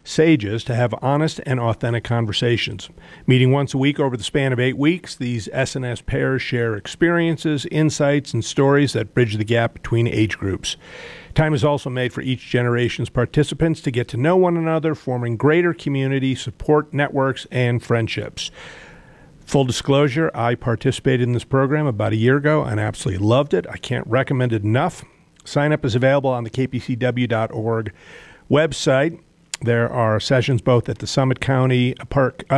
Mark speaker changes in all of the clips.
Speaker 1: sages to have honest and authentic conversations. Meeting once a week over the span of 8 weeks, these SNS pairs share experiences, insights, and stories that bridge the gap between age groups. Time is also made for each generation's participants to get to know one another, forming greater community, support networks, and friendships. Full disclosure, I participated in this program about a year ago and absolutely loved it. I can't recommend it enough. Sign up is available on the kpcw.org website. There are sessions both at the Summit County at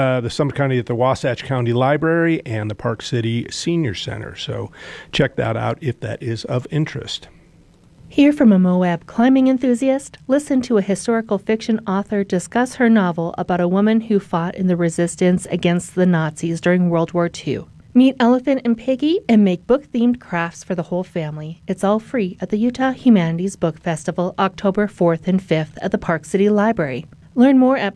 Speaker 1: the Wasatch County Library and the Park City Senior Center. So check that out if that is of interest.
Speaker 2: Hear from a Moab climbing enthusiast? Listen to a historical fiction author discuss her novel about a woman who fought in the resistance against the Nazis during World War II. Meet Elephant and Piggy and make book-themed crafts for the whole family. It's all free at the Utah Humanities Book Festival, October 4th and 5th at the Park City Library. Learn more at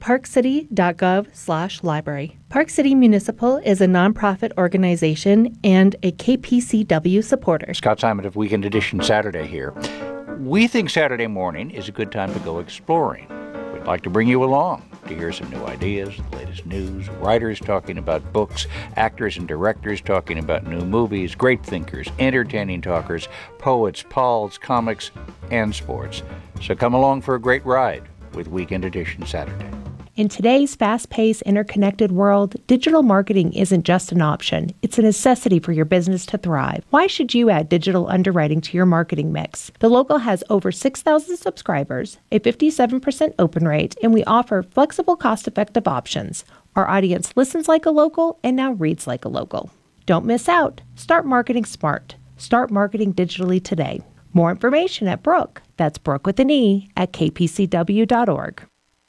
Speaker 2: parkcity.gov/library. Park City Municipal is a nonprofit organization and a KPCW supporter.
Speaker 3: Scott Simon of Weekend Edition Saturday here. We think Saturday morning is a good time to go exploring. We'd like to bring you along to hear some new ideas, the latest news, writers talking about books, actors and directors talking about new movies, great thinkers, entertaining talkers, poets, pals, comics, and sports. So come along for a great ride with Weekend Edition Saturday.
Speaker 4: In today's fast-paced, interconnected world, digital marketing isn't just an option. It's a necessity for your business to thrive. Why should you add digital underwriting to your marketing mix? The Local has over 6,000 subscribers, a 57% open rate, and we offer flexible, cost-effective options. Our audience listens like a local and now reads like a local. Don't miss out. Start marketing smart. Start marketing digitally today. More information at Brooke. That's Brooke with an E at kpcw.org.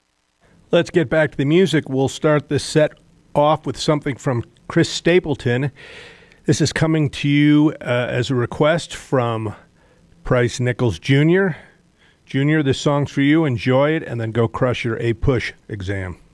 Speaker 1: Let's get back to the music. We'll start this set off with something from Chris Stapleton. This is coming to you as a request from Price Nichols Jr. Jr., this song's for you. Enjoy it, and then go crush your A-Push exam.